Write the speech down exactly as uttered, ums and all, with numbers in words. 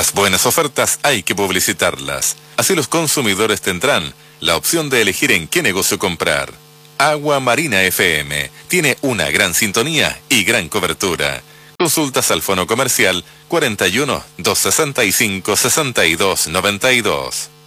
Las buenas ofertas hay que publicitarlas. Así los consumidores tendrán la opción de elegir en qué negocio comprar. Agua Marina F M tiene una gran sintonía y gran cobertura. Consultas al fono comercial cuarenta y uno, doscientos sesenta y cinco, sesenta y dos noventa y dos.